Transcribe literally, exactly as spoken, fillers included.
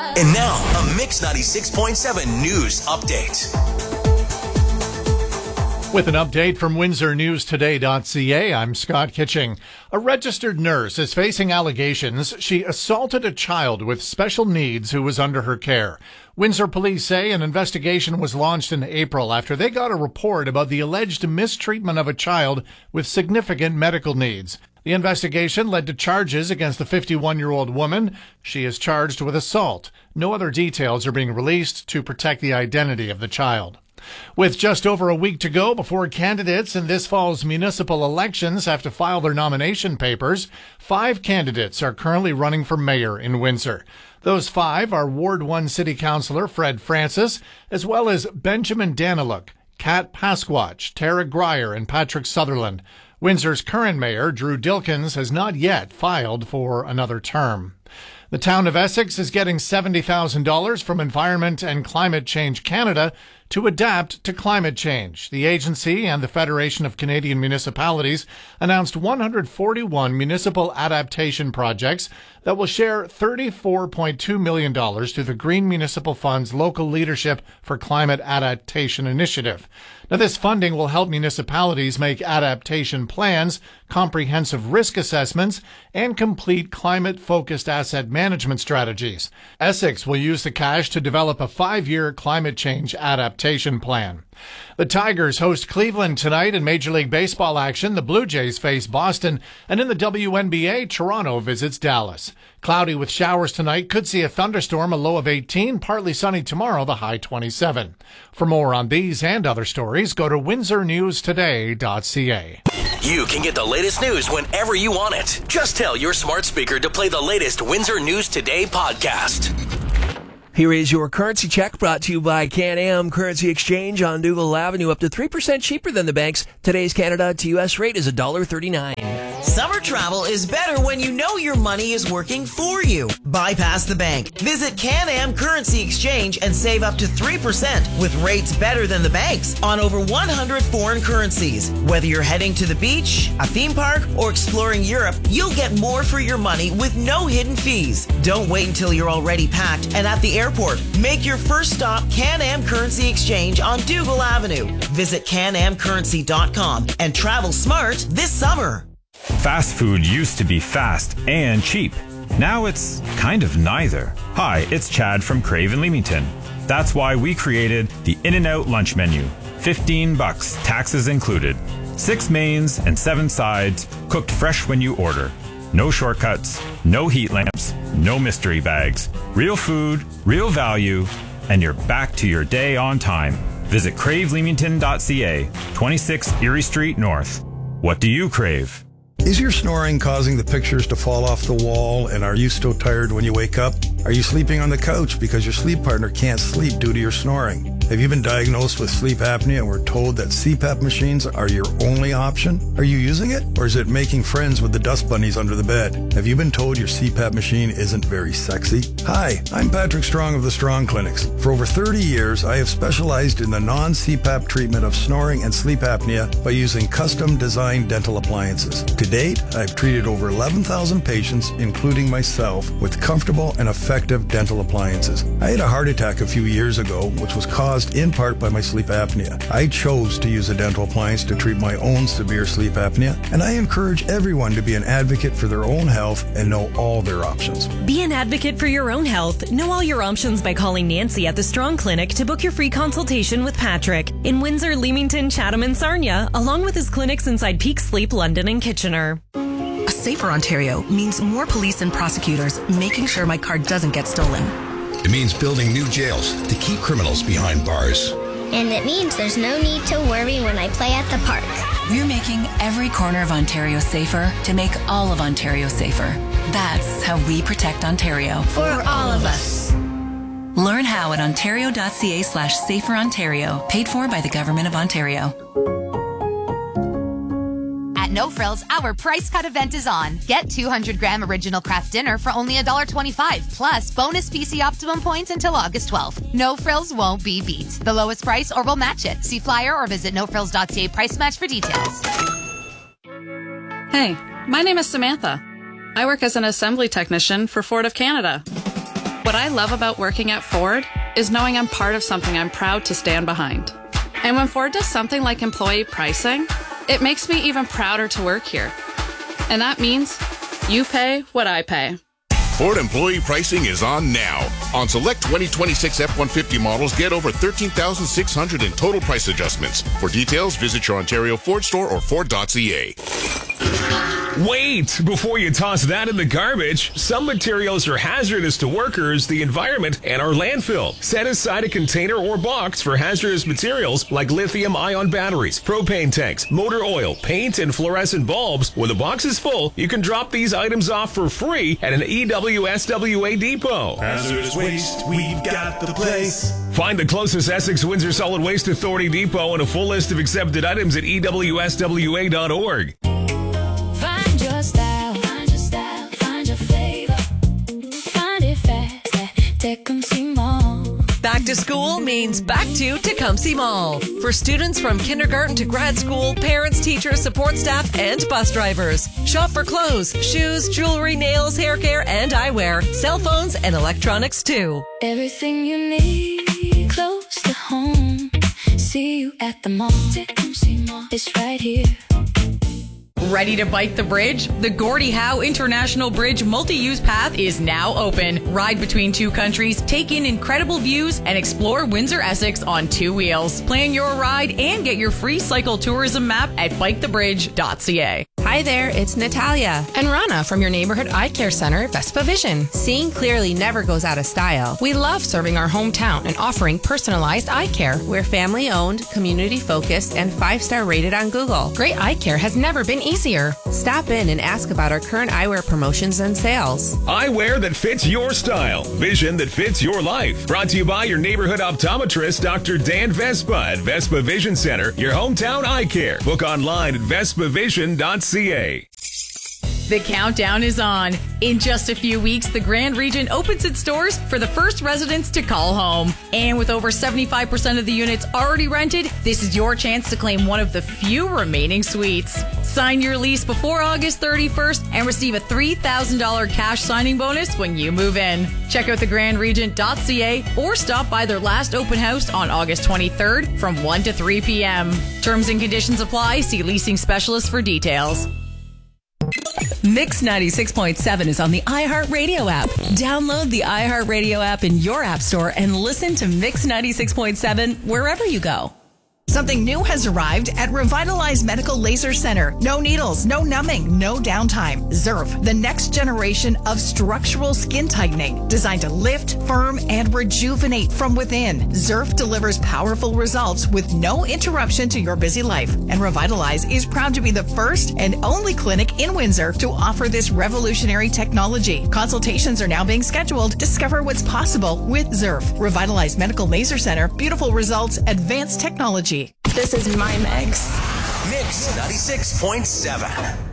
And now, a Mix ninety-six point seven news update. With an update from Windsor News Today dot C A, I'm Scott Kitching. A registered nurse is facing allegations she assaulted a child with special needs who was under her care. Windsor police say an investigation was launched in April after they got a report about the alleged mistreatment of a child with significant medical needs. The investigation led to charges against the fifty-one-year-old woman. She is charged with assault. No other details are being released to protect the identity of the child. With just over a week to go before candidates in this fall's municipal elections have to file their nomination papers, five candidates are currently running for mayor in Windsor. Those five are Ward one City Councillor Fred Francis, as well as Benjamin Daniluk, Kat Pasquatch, Tara Grier, and Patrick Sutherland. Windsor's current mayor, Drew Dilkins, has not yet filed for another term. The town of Essex is getting seventy thousand dollars from Environment and Climate Change Canada to adapt to climate change. The agency and the Federation of Canadian Municipalities announced one hundred forty-one municipal adaptation projects that will share thirty-four point two million dollars to the Green Municipal Fund's Local Leadership for Climate Adaptation Initiative. Now, this funding will help municipalities make adaptation plans, comprehensive risk assessments, and complete climate-focused asset management strategies. Essex will use the cash to develop a five-year climate change adaptation plan. The Tigers host Cleveland tonight in Major League Baseball action. The Blue Jays face Boston, and in the W N B A, Toronto visits Dallas. Cloudy with showers tonight. Could see a thunderstorm, a low of eighteen. Partly sunny tomorrow, the high twenty-seven. For more on these and other stories, go to Windsor News Today dot C A. You can get the latest news whenever you want it. Just tell your smart speaker to play the latest Windsor News Today podcast. Here is your currency check brought to you by Can-Am Currency Exchange on Dougal Avenue. Up to three percent cheaper than the banks. Today's Canada to U S rate is one dollar thirty-nine. Summer travel is better when you know your money is working for you. Bypass the bank. Visit Can-Am Currency Exchange and save up to three percent with rates better than the banks on over one hundred foreign currencies. Whether you're heading to the beach, a theme park, or exploring Europe, you'll get more for your money with no hidden fees. Don't wait until you're already packed and at the airport. Make your first stop Can-Am Currency Exchange on Dougal Avenue. Visit can am currency dot com and travel smart this summer. Fast food used to be fast and cheap. Now it's kind of neither. Hi, it's Chad from Crave in Leamington. That's why we created the In-N-Out lunch menu. fifteen bucks, taxes included. Six mains and seven sides, cooked fresh when you order. No shortcuts, no heat lamps, no mystery bags. Real food, real value, and you're back to your day on time. Visit crave leamington dot C A, twenty-six Erie Street North. What do you crave? Is your snoring causing the pictures to fall off the wall, and are you still tired when you wake up? Are you sleeping on the couch because your sleep partner can't sleep due to your snoring? Have you been diagnosed with sleep apnea and were told that C PAP machines are your only option? Are you using it, or is it making friends with the dust bunnies under the bed? Have you been told your C PAP machine isn't very sexy? Hi, I'm Patrick Strong of the Strong Clinics. For over thirty years, I have specialized in the non-C PAP treatment of snoring and sleep apnea by using custom-designed dental appliances. To date, I've treated over eleven thousand patients, including myself, with comfortable and effective dental appliances. I had a heart attack a few years ago, which was caused in part by my sleep apnea. I chose to use a dental appliance to treat my own severe sleep apnea, and I encourage everyone to be an advocate for their own health and know all their options. Be an advocate for your own health. Know all your options by calling Nancy at the Strong Clinic to book your free consultation with Patrick in Windsor, Leamington, Chatham, and Sarnia, along with his clinics inside Peak Sleep, London, and Kitchener. A safer Ontario means more police and prosecutors making sure my car doesn't get stolen. It means building new jails to keep criminals behind bars. And it means there's no need to worry when I play at the park. We're making every corner of Ontario safer to make all of Ontario safer. That's how we protect Ontario. For all of us. Learn how at ontario dot c a slash safer Ontario. Paid for by the Government of Ontario. At No Frills, our price cut event is on. Get two hundred gram original craft dinner for only one dollar twenty-five, plus bonus P C Optimum points until August twelfth. No Frills won't be beat. The lowest price or we'll match it. See flyer or visit no frills dot c a price match for details. Hey, my name is Samantha. I work as an assembly technician for Ford of Canada. What I love about working at Ford is knowing I'm part of something I'm proud to stand behind. And when Ford does something like employee pricing, it makes me even prouder to work here. And that means you pay what I pay. Ford employee pricing is on now. On select twenty twenty-six F one fifty models, get over thirteen thousand six hundred in total price adjustments. For details, visit your Ontario Ford store or Ford dot C A. Wait! Before you toss that in the garbage, some materials are hazardous to workers, the environment, and our landfill. Set aside a container or box for hazardous materials like lithium-ion batteries, propane tanks, motor oil, paint, and fluorescent bulbs. When the box is full, you can drop these items off for free at an E W S W A depot. Hazardous waste, we've got the place. Find the closest Essex Windsor Solid Waste Authority depot and a full list of accepted items at E W S W A dot org. Find your style, find your style, find your flavor. Find it fast at Tecumseh Mall. Back to school means back to Tecumseh Mall. For students from kindergarten to grad school, parents, teachers, support staff, and bus drivers. Shop for clothes, shoes, jewelry, nails, hair care, and eyewear. Cell phones and electronics too. Everything you need close to home. See you at the mall. Tecumseh Mall. It's right here. Ready to bike the bridge? The Gordie Howe International Bridge multi-use path is now open. Ride between two countries, take in incredible views, and explore Windsor Essex on two wheels. Plan your ride and get your free cycle tourism map at bike the bridge dot c a. Hi there, it's Natalia and Rana from your neighborhood eye care center, Vespa Vision. Seeing clearly never goes out of style. We love serving our hometown and offering personalized eye care. We're family owned, community focused, and five-star rated on Google. Great eye care has never been easier. Stop in and ask about our current eyewear promotions and sales. Eyewear that fits your style. Vision that fits your life. Brought to you by your neighborhood optometrist, Doctor Dan Vespa at Vespa Vision Center, your hometown eye care. Book online at vespa vision dot c a. The countdown is on. In just a few weeks, the Grand Region opens its doors for the first residents to call home. And with over seventy-five percent of the units already rented, this is your chance to claim one of the few remaining suites. Sign your lease before August thirty-first and receive a three thousand dollars cash signing bonus when you move in. Check out the grand regent dot c a or stop by their last open house on August twenty-third from one to three p.m. Terms and conditions apply. See leasing specialist for details. Mix ninety-six point seven is on the iHeartRadio app. Download the iHeartRadio app in your app store and listen to Mix ninety-six point seven wherever you go. Something new has arrived at Revitalize Medical Laser Center. No needles, no numbing, no downtime. Zerf, the next generation of structural skin tightening, designed to lift, firm, and rejuvenate from within. Zerf delivers powerful results with no interruption to your busy life. And Revitalize is proud to be the first and only clinic in Windsor to offer this revolutionary technology. Consultations are now being scheduled. Discover what's possible with Zerf. Revitalize Medical Laser Center. Beautiful results, advanced technology. This is my mix. Mix ninety-six point seven.